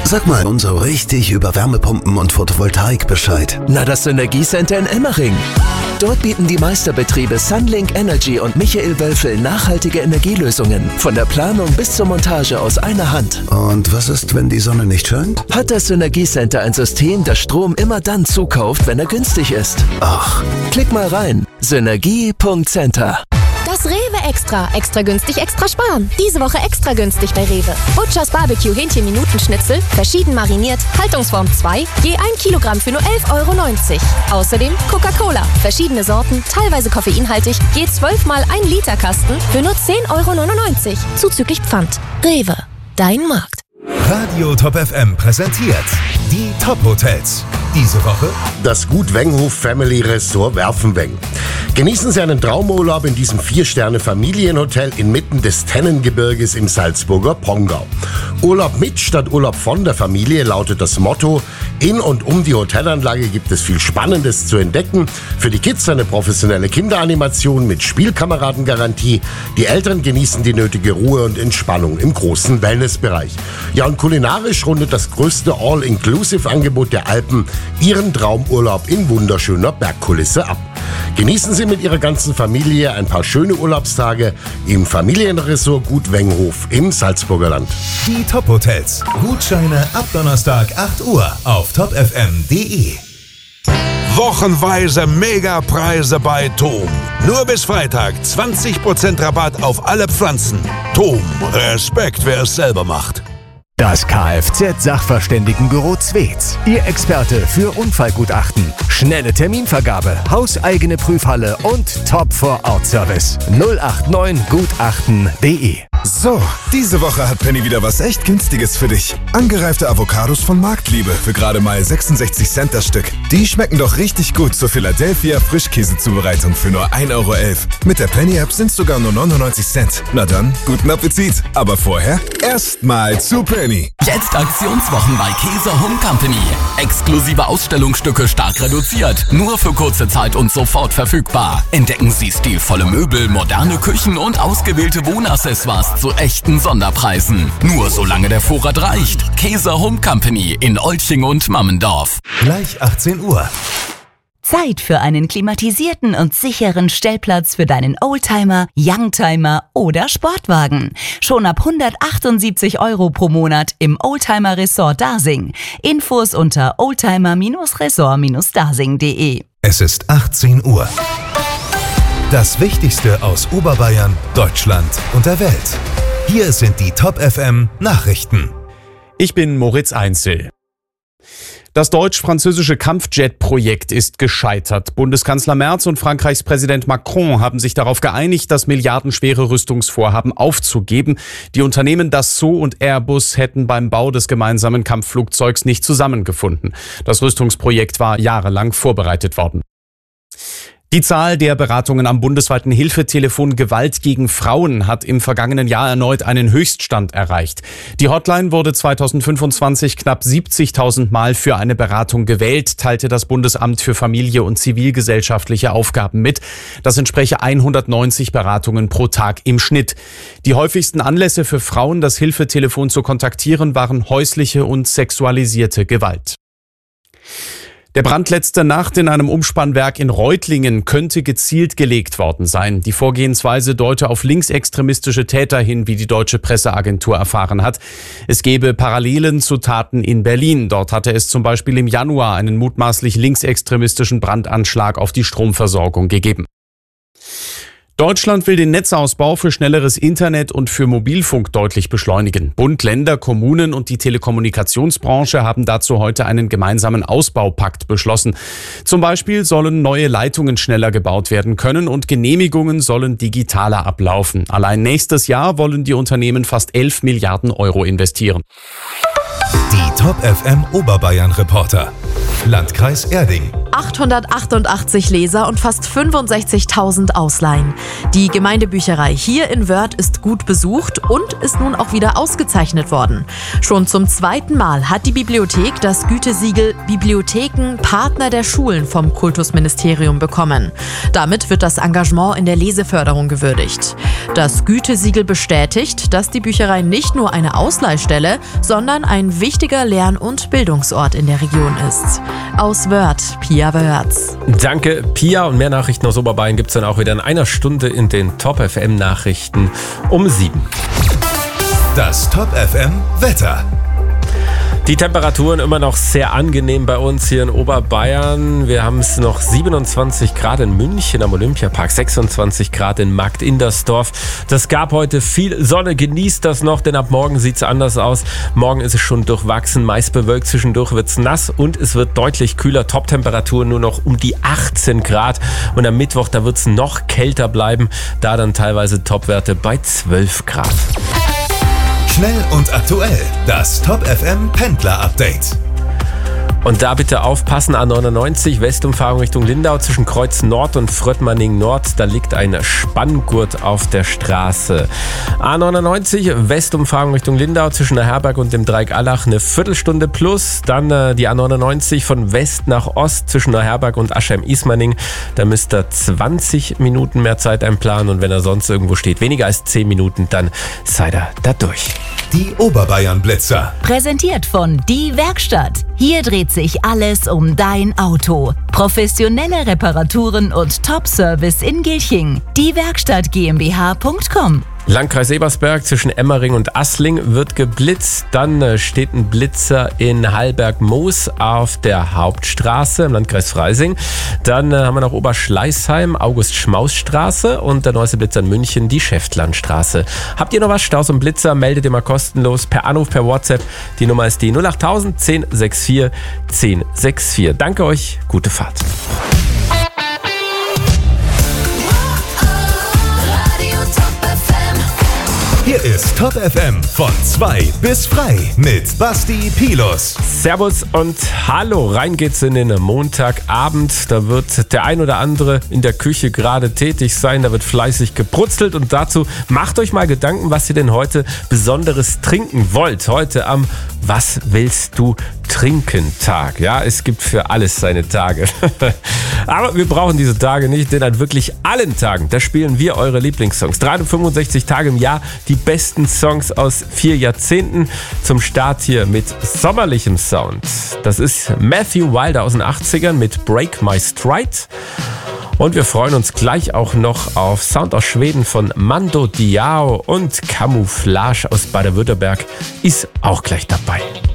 Sag mal, und so richtig über Wärmepumpen und Photovoltaik Bescheid. Na, das Synergiecenter in Emmering. Dort bieten die Meisterbetriebe Sunlink Energy und Michael Wölfel nachhaltige Energielösungen. Von der Planung bis zur Montage aus einer Hand. Und was ist, wenn die Sonne nicht scheint? Hat das Synergiecenter ein System, das Strom immer dann zukauft, wenn er günstig ist? Ach. Klick mal rein. Synergie.center. Das Rewe Extra günstig, extra sparen. Diese Woche extra günstig bei Rewe. Butchers Barbecue Hähnchen-Minutenschnitzel, verschieden mariniert, Haltungsform 2, je 1 Kilogramm für nur 11,90 €. Außerdem Coca-Cola, verschiedene Sorten, teilweise koffeinhaltig, je 12 mal 1 Liter Kasten für nur 10,99 €, zuzüglich Pfand. Rewe, dein Markt. Radio Top FM präsentiert die Top Hotels. Diese Woche das Gut Wenghof Family Resort Werfenweng. Genießen Sie einen Traumurlaub in diesem 4-Sterne-Familienhotel inmitten des Tennengebirges im Salzburger Pongau. Urlaub mit statt Urlaub von der Familie lautet das Motto. In und um die Hotelanlage gibt es viel Spannendes zu entdecken. Für die Kids eine professionelle Kinderanimation mit Spielkameradengarantie. Die Eltern genießen die nötige Ruhe und Entspannung im großen Wellnessbereich. Ja, und kulinarisch rundet das größte All-Inclusive-Angebot der Alpen Ihren Traumurlaub in wunderschöner Bergkulisse ab. Genießen Sie mit Ihrer ganzen Familie ein paar schöne Urlaubstage im Familienresort Gut Wenghof im Salzburger Land. die Top Hotels. Gutscheine ab Donnerstag 8 Uhr auf topfm.de. Wochenweise Megapreise bei TOM. Nur bis Freitag 20% Rabatt auf alle Pflanzen. TOM, Respekt, wer es selber macht. Das Kfz-Sachverständigenbüro Zwetz. Ihr Experte für Unfallgutachten. Schnelle Terminvergabe, hauseigene Prüfhalle und Top-Vor-Ort-Service. 089gutachten.de. So, diese Woche hat Penny wieder was echt Günstiges für dich. Angereifte Avocados von Marktliebe für gerade mal 66 Cent das Stück. Die schmecken doch richtig gut zur Philadelphia Frischkäsezubereitung für nur 1,11 €. Mit der Penny-App sind sogar nur 99 Cent. Na dann, guten Appetit. Aber vorher erstmal zu Penny. Jetzt Aktionswochen bei Käse Home Company. Exklusive Ausstellungsstücke stark reduziert. Nur für kurze Zeit und sofort verfügbar. Entdecken Sie stilvolle Möbel, moderne Küchen und ausgewählte Wohnaccessoires zu echten Sonderpreisen. Nur solange der Vorrat reicht. Käse Home Company in Olching und Mammendorf. Gleich 18 Uhr. Zeit für einen klimatisierten und sicheren Stellplatz für deinen Oldtimer, Youngtimer oder Sportwagen. Schon ab 178 € pro Monat im Oldtimer Resort Dasing. Infos unter oldtimer-resort-dasing.de. Es ist 18 Uhr. Das Wichtigste aus Oberbayern, Deutschland und der Welt. Hier sind die Top FM Nachrichten. Ich bin Moritz Einzel. Das deutsch-französische Kampfjet-Projekt ist gescheitert. Bundeskanzler Merz und Frankreichs Präsident Macron haben sich darauf geeinigt, das milliardenschwere Rüstungsvorhaben aufzugeben. Die Unternehmen Dassault und Airbus hätten beim Bau des gemeinsamen Kampfflugzeugs nicht zusammengefunden. Das Rüstungsprojekt war jahrelang vorbereitet worden. Die Zahl der Beratungen am bundesweiten Hilfetelefon Gewalt gegen Frauen hat im vergangenen Jahr erneut einen Höchststand erreicht. Die Hotline wurde 2025 knapp 70.000 Mal für eine Beratung gewählt, teilte das Bundesamt für Familie und zivilgesellschaftliche Aufgaben mit. Das entspreche 190 Beratungen pro Tag im Schnitt. Die häufigsten Anlässe für Frauen, das Hilfetelefon zu kontaktieren, waren häusliche und sexualisierte Gewalt. Der Brand letzte Nacht in einem Umspannwerk in Reutlingen könnte gezielt gelegt worden sein. Die Vorgehensweise deute auf linksextremistische Täter hin, wie die deutsche Presseagentur erfahren hat. Es gebe Parallelen zu Taten in Berlin. Dort hatte es zum Beispiel im Januar einen mutmaßlich linksextremistischen Brandanschlag auf die Stromversorgung gegeben. Deutschland will den Netzausbau für schnelleres Internet und für Mobilfunk deutlich beschleunigen. Bund, Länder, Kommunen und die Telekommunikationsbranche haben dazu heute einen gemeinsamen Ausbaupakt beschlossen. Zum Beispiel sollen neue Leitungen schneller gebaut werden können und Genehmigungen sollen digitaler ablaufen. Allein nächstes Jahr wollen die Unternehmen fast 11 Milliarden € investieren. Die Top FM Oberbayern Reporter. Landkreis Erding. 888 Leser und fast 65.000 Ausleihen. Die Gemeindebücherei hier in Wörth ist gut besucht und ist nun auch wieder ausgezeichnet worden. Schon zum 2. Mal hat die Bibliothek das Gütesiegel Bibliotheken Partner der Schulen vom Kultusministerium bekommen. Damit wird das Engagement in der Leseförderung gewürdigt. Das Gütesiegel bestätigt, dass die Bücherei nicht nur eine Ausleihstelle, sondern ein wichtiger Lern- und Bildungsort in der Region ist. Aus Wörth, Pia Wörz. Danke, Pia. Und mehr Nachrichten aus Oberbayern gibt es dann auch wieder in einer Stunde in den Top FM Nachrichten um 7. Das Top FM Wetter. Die Temperaturen immer noch sehr angenehm bei uns hier in Oberbayern. Wir haben es noch 27 Grad in München am Olympiapark, 26 Grad in Markt-Indersdorf. Das gab heute viel Sonne. Genießt das noch, denn ab morgen sieht es anders aus. Morgen ist es schon durchwachsen, meist bewölkt. Zwischendurch wird es nass und es wird deutlich kühler. Top-Temperaturen nur noch um die 18 Grad. Und am Mittwoch, da wird es noch kälter bleiben. Da dann teilweise Topwerte bei 12 Grad. Schnell und aktuell, das Top FM Pendler Update. Und da bitte aufpassen, A99, Westumfahrung Richtung Lindau zwischen Kreuz Nord und Fröttmanning Nord, da liegt ein Spanngurt auf der Straße. A99, Westumfahrung Richtung Lindau zwischen der Herberg und dem Dreieck Allach eine Viertelstunde plus. Dann die A99 von West nach Ost zwischen der Herberg und Aschheim-Ismaning, da müsst ihr 20 Minuten mehr Zeit einplanen und wenn er sonst irgendwo steht, weniger als 10 Minuten, dann seid ihr da durch. Die Oberbayern Blitzer. Präsentiert von Die Werkstatt. Hier dreht sich alles um dein Auto. Professionelle Reparaturen und Top-Service in Gilching. Diewerkstatt GmbH.com. Landkreis Ebersberg zwischen Emmering und Assling wird geblitzt. Dann steht ein Blitzer in Hallberg-Moos auf der Hauptstraße im Landkreis Freising. Dann haben wir noch Oberschleißheim, August-Schmaus-Straße und der neueste Blitzer in München, die Schäftlandstraße. Habt ihr noch was? Staus und Blitzer, meldet ihr mal kostenlos per Anruf, per WhatsApp. Die Nummer ist die 08000 1064 1064. Danke euch, gute Fahrt. Hier ist Top FM von 2 bis frei mit Basti Pilus. Servus und hallo, rein geht's in den Montagabend. Da wird der ein oder andere in der Küche gerade tätig sein. Da wird fleißig gebrutzelt und dazu macht euch mal Gedanken, was ihr denn heute Besonderes trinken wollt. Heute am Was willst du trinken Tag. Ja, es gibt für alles seine Tage. Aber wir brauchen diese Tage nicht, denn an wirklich allen Tagen, da spielen wir eure Lieblingssongs. 365 Tage im Jahr, die besten Songs aus 4 Jahrzehnten. Zum Start hier mit sommerlichem Sound. Das ist Matthew Wilder aus den 80ern mit Break My Stride. Und wir freuen uns gleich auch noch auf Sound aus Schweden von Mando Diao und Camouflage aus Baden-Württemberg ist auch gleich dabei.